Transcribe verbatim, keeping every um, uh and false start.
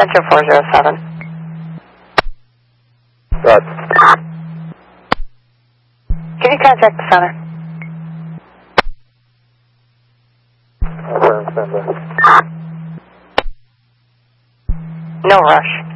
Center four zero seven. Right. Can you contact the center? I'll turn standby. No rush.